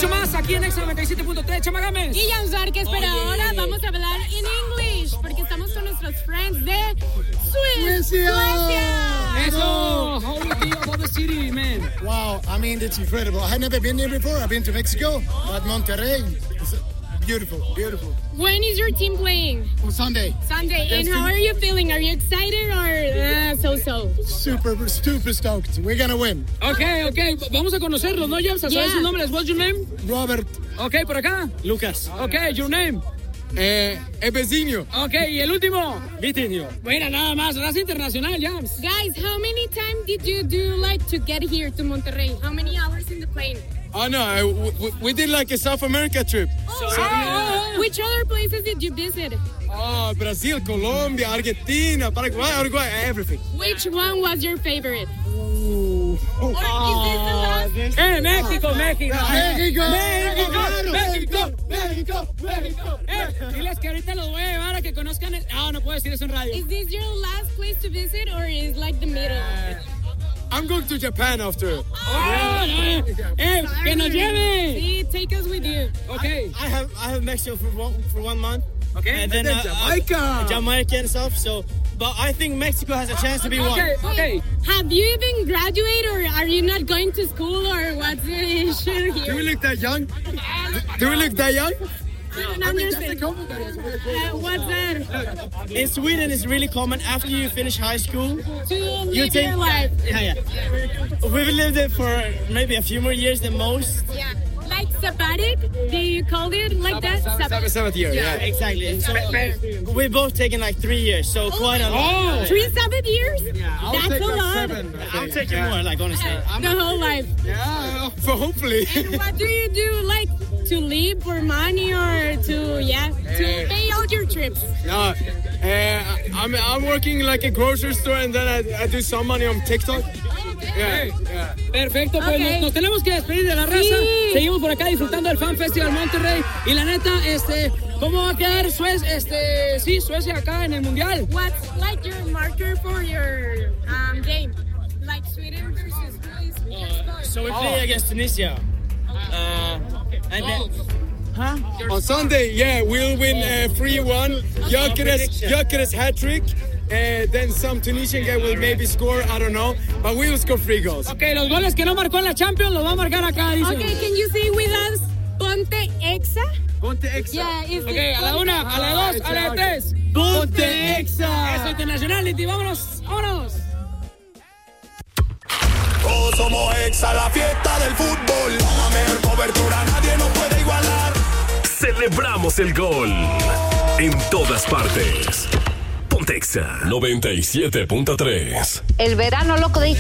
mucho más aquí en Exa 97.3. Chama Gámez. Y Yanzar, que espera ahora. Vamos a hablar en English porque estamos con nuestros friends de Suecia. Eso. How do you feel about the city, man? Wow, I mean, it's incredible. I had never been here before. I've been to Mexico, but Monterrey is beautiful, beautiful. When is your team playing? On Sunday. Sunday. And how are you feeling? Are you excited or so-so? Super stoked. We're gonna win. Okay. Vamos a conocerlos, ¿no, James? ¿Sabes sus nombres? What's your name? Robert. Okay, por acá. Lucas. Okay, your name? Ebesinho. Okay, y el último. Vitinho. Mira, nada más, raza internacional, James. Guys, how many times did you do like to get here to Monterrey? How many hours in the plane? Oh no, we did like a South America trip. Which other places did you visit? Oh, Brazil, Colombia, Argentina, Paraguay, Uruguay, everything. Which one was your favorite? Ooh. Or is this the last? México. México. Diles que ahorita los voy a llevar a que conozcan. No puedo decir eso en radio. Is this your last place to visit or is like the middle? I'm going to Japan after. Que nos lleve. See, take us with you. Okay. I have Mexico for 1 month. Okay. And then Jamaica and stuff. So, but I think Mexico has a chance to be one. Okay. Have you even graduated or are you not going to school or what's the issue here? Do we look that young? Do we look that young? I don't understand. What's that? In Sweden, it's really common after you finish high school. To live your life. Yeah. We've lived it for maybe a few more years than most. Yeah. Like sabbatic? Do you call it like that? Seventh year, yeah, exactly. So we've both taken like 3 years, so quite a lot. 3 7 years? Yeah, That's a lot. I'm taking more, like honestly. The whole life. Yeah, for hopefully. And what do you do, like, to live for money or to pay out your trips? No, I'm working like a grocery store and then I do some money on TikTok. Yeah. Perfecto, pues nos tenemos que despedir de la raza. Sí. Seguimos por acá disfrutando del Fan Festival Monterrey. Y la neta, ¿cómo va a quedar Suecia acá en el Mundial? What's like your marker for your game? Like Sweden versus Mexico? So we play against Tunisia. And then, on Sunday, we'll win 3-1. Gyökeres hat-trick. Then some Tunisian guy will maybe score, I don't know, but we will score 3 goals. Okay, los goles que no marcó en la Champions los va a marcar acá, dice. Okay, can you say with us, Ponte Exa? Ponte Exa. Yeah, Okay, a la 1, a la 2, a la 3. Ponte Exa. Eso, Internationality, vámonos. Todos somos Exa, la fiesta del fútbol. La mejor cobertura nadie nos puede igualar. Celebramos el gol en todas partes. Pontexa 97.3. El verano loco de